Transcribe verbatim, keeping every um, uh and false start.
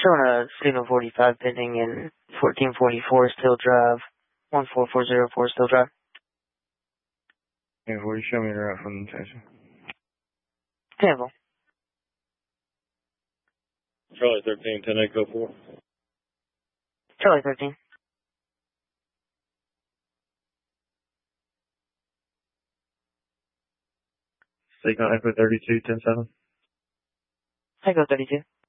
Showing a signal forty-five pending in fourteen forty-four Still Drive. one four four zero four Still Drive. Yeah, forty, show me the route from the station. Cancel. Charlie thirteen, ten Echo four. Charlie thirteen. Signal Echo thirty-two, ten seven. Echo thirty-two.